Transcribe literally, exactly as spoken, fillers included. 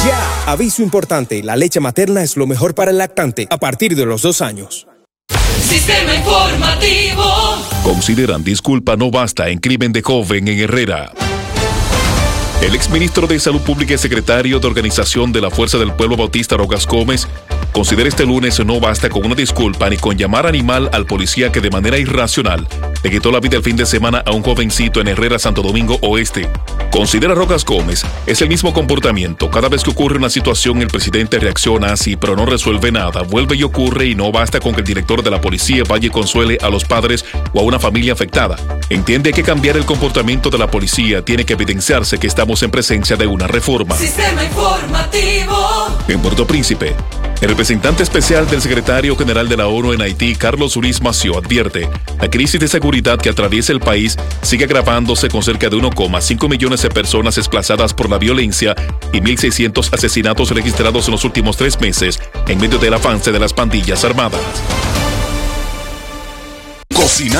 Ya, aviso importante, la leche materna es lo mejor para el lactante a partir de los dos años. Sistema informativo. Consideran disculpa no basta en crimen de joven en Herrera. El exministro de Salud Pública y secretario de Organización de la Fuerza del Pueblo Bautista Rojas Gómez considera este lunes no basta con una disculpa ni con llamar animal al policía que de manera irracional le quitó la vida el fin de semana a un jovencito en Herrera, Santo Domingo Oeste. Considera Rojas Gómez, es el mismo comportamiento. Cada vez que ocurre una situación el presidente reacciona así pero no resuelve nada. Vuelve y ocurre y no basta con que el director de la policía vaya y consuele a los padres o a una familia afectada. Entiende que cambiar el comportamiento de la policía tiene que evidenciarse que estamos en presencia de una reforma. Sistema informativo. En Puerto Príncipe, el representante especial del secretario general de la ONU en Haití, Carlos Uriz Mació, advierte: la crisis de seguridad que atraviesa el país sigue agravándose con cerca de uno coma cinco millones de personas desplazadas por la violencia y mil seiscientos asesinatos registrados en los últimos tres meses en medio del avance de las pandillas armadas. Cocinar